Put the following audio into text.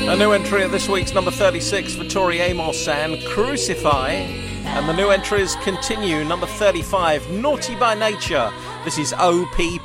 A new entry at this week's number 36 for Tori Amos and Crucify. And the new entries continue. Number 35, Naughty by Nature. This is OPP.